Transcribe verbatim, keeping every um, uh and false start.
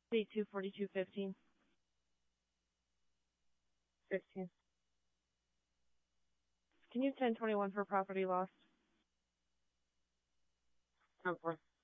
D two forty-two fifteen. fifteen. Can you ten twenty-one for property lost? ten four.